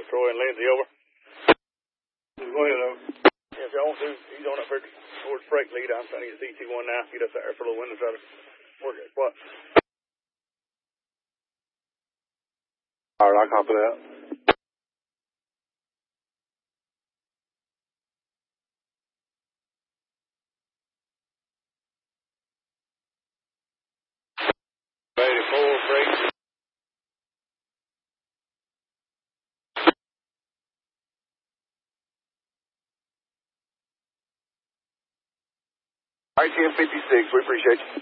Troy and Lindsay, over. Go ahead, over. Yeah, if y'all want to, he's on up here towards Freight Lead. I'm trying to get CT1 now. Get up there for a little window, try to work that spot. All right, I'll copy that. Ready to pull, Freight. ITM 56, we appreciate you.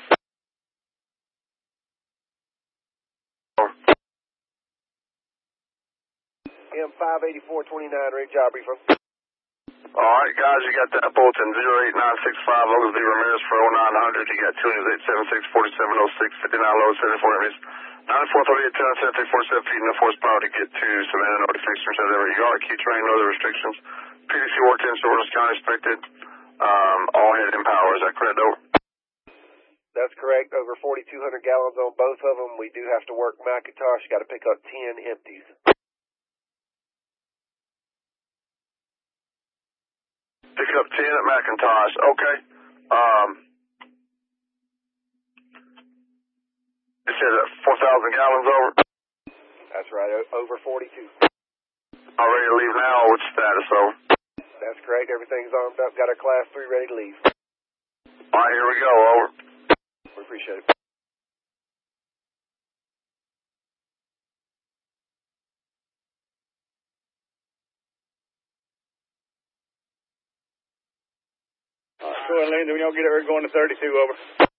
M58429, ready job brief. Alright, guys, you got that bulletin 08965 Oglesby Ramirez for 0900. You got 2 units 876 4706 59 low 74 Ramirez. 9438 10 10 47 feet, enough horsepower to get to Savannah, no fixtures as ever. You got key train, no other restrictions. PDC work 10 Shortest County expected. All head in power, is that correct, over? That's correct, over 4,200 gallons on both of them. We do have to work McIntosh, got to pick up 10 empties. Pick up 10 at McIntosh, okay. You said 4,000 gallons, over? That's right, over 42. All ready to leave now, what's the status, over? That's correct, everything's armed up, got our class 3 ready to leave. Alright, here we go, over. We appreciate it. Troy and Lindsay, when y'all get over going to 32, over.